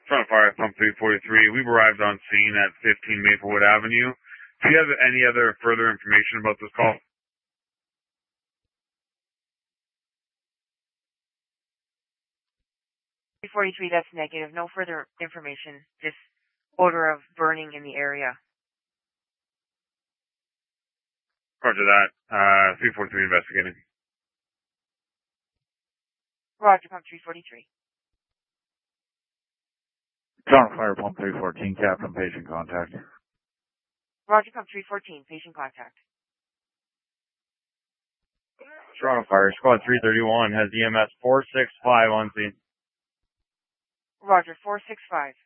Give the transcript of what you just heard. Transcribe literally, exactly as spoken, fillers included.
Toronto Fire Pump three forty-three. We've arrived on scene at fifteen Maplewood Avenue. Do you have any other further information about this call? three forty-three, that's negative. No further information. Just odor of burning in the area. Roger that. Uh, three forty-three investigating. Roger, Pump three forty-three. Toronto Fire Pump three fourteen, Captain, patient contact. Roger, Pump three fourteen, patient contact. Toronto Fire, Squad three thirty-one has E M S four six five on scene. Roger, four six five.